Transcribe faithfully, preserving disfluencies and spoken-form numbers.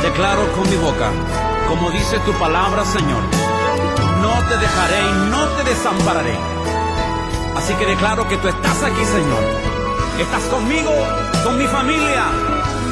Declaro con mi boca, como dice tu palabra, Señor, no te dejaré y no te desampararé. Así que declaro que tú estás aquí, Señor. Estás conmigo, con mi familia.